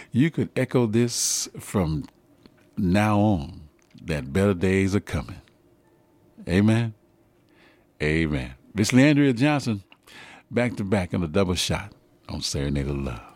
You could echo this from now on, that better days are coming. Amen. Amen. This is Leandria Johnson, back to back on a double shot on Serenade of Love.